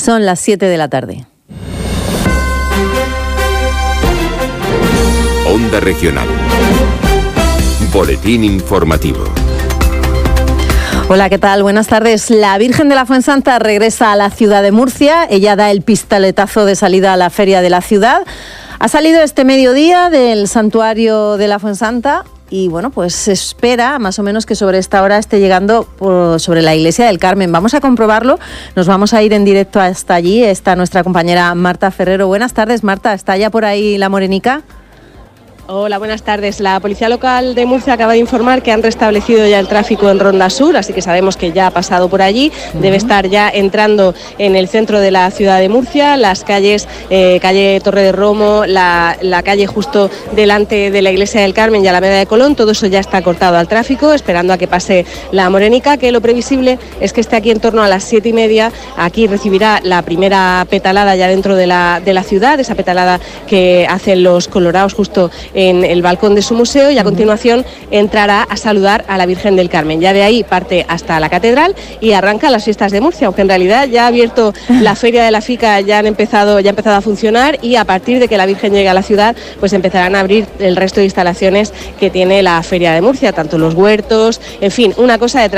Son las 7 de la tarde. Onda Regional. Boletín informativo. Hola, ¿qué tal? Buenas tardes. La Virgen de la Fuensanta regresa a la ciudad de Murcia. Ella da el pistoletazo de salida a la feria de la ciudad. Ha salido este mediodía del santuario de la Fuensanta y bueno, pues se espera más o menos que sobre esta hora esté llegando sobre la iglesia del Carmen. Vamos a comprobarlo. Nos vamos a ir en directo hasta allí. Está nuestra compañera Marta Ferrero. Buenas tardes, Marta. ¿Está ya por ahí la morenica? Hola, buenas tardes. La Policía Local de Murcia acaba de informar que han restablecido ya el tráfico en Ronda Sur, así que sabemos que ya ha pasado por allí. Debe estar ya entrando en el centro de la ciudad de Murcia, las calles, calle Torre de Romo, la calle justo delante de la Iglesia del Carmen y Alameda de Colón. Todo eso ya está cortado al tráfico, esperando a que pase la morenica, que lo previsible es que esté aquí en torno a las 7:30. Aquí recibirá la primera petalada ya dentro de la ciudad, esa petalada que hacen los colorados justo en el balcón de su museo, y a continuación entrará a saludar a la Virgen del Carmen. Ya de ahí parte hasta la catedral y arranca las fiestas de Murcia, aunque en realidad ya ha abierto la feria de la FICA, ya ha empezado a funcionar, y a partir de que la Virgen llegue a la ciudad, pues empezarán a abrir el resto de instalaciones que tiene la feria de Murcia, tanto los huertos, en fin, una cosa de